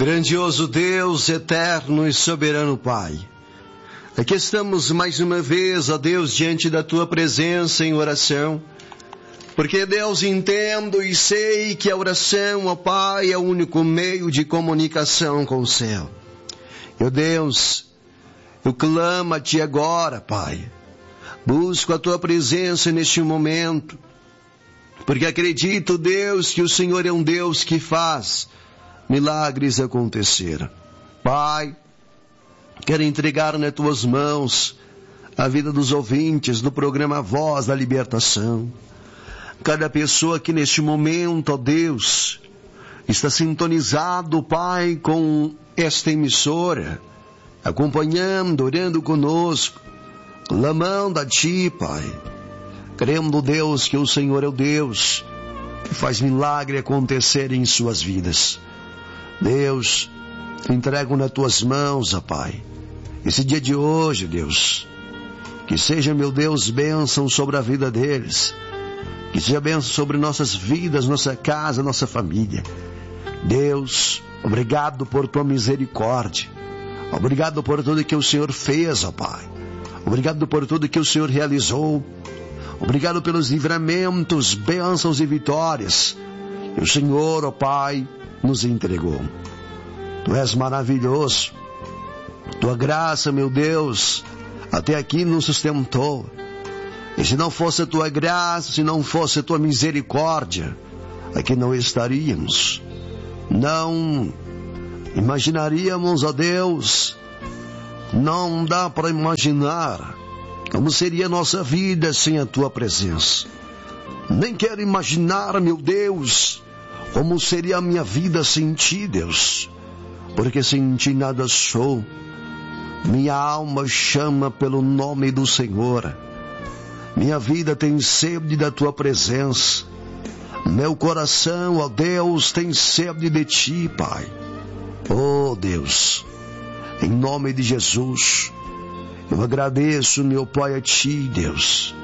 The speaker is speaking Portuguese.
Grandioso Deus, eterno e soberano Pai, aqui estamos mais uma vez, ó Deus, diante da Tua presença em oração, porque, Deus, entendo e sei que a oração, ó Pai, é o único meio de comunicação com o céu. Meu Deus, eu clamo a Ti agora, Pai, busco a Tua presença neste momento, porque acredito, Deus, que o Senhor é um Deus que faz milagres acontecer. Pai, quero entregar nas Tuas mãos a vida dos ouvintes do programa Voz da Libertação. Cada pessoa que neste momento, ó Deus, está sintonizado, Pai, com esta emissora, acompanhando, orando conosco, clamando a Ti, Pai, crendo, Deus, que o Senhor é o Deus que faz milagre acontecer em suas vidas. Deus, entrego nas Tuas mãos, ó Pai, esse dia de hoje, Deus, que seja, meu Deus, bênção sobre a vida deles, que seja bênção sobre nossas vidas, nossa casa, nossa família. Deus, obrigado por Tua misericórdia, obrigado por tudo que o Senhor fez, ó Pai, obrigado por tudo que o Senhor realizou, obrigado pelos livramentos, bênçãos e vitórias que o Senhor, ó Pai, nos entregou. Tu és maravilhoso. Tua graça, meu Deus, até aqui nos sustentou. E se não fosse a Tua graça, se não fosse a Tua misericórdia, aqui não estaríamos. Não imaginaríamos, ó Deus, não dá para imaginar como seria a nossa vida sem a Tua presença. Nem quero imaginar, meu Deus, como seria a minha vida sem Ti, Deus, porque sem Ti nada sou. Minha alma chama pelo nome do Senhor. Minha vida tem sede da Tua presença. Meu coração, ó Deus, tem sede de Ti, Pai. Oh Deus, em nome de Jesus, eu agradeço, meu Pai, a Ti, Deus,